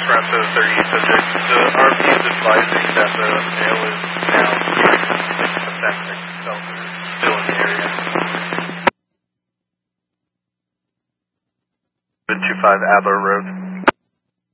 front of the 38 subject. The RP is advising that the male is now protecting himself and is still in the area. 725 Adler Road.